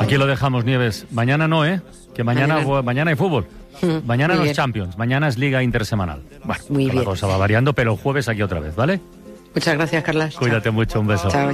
Aquí lo dejamos, Nieves. Mañana no, ¿eh? Que mañana hay fútbol. Mañana no es Champions, mañana es Liga Intersemanal. Bueno, la cosa va variando, pero el jueves aquí otra vez, ¿vale? Muchas gracias, Carlas. Cuídate mucho, un beso. Chao.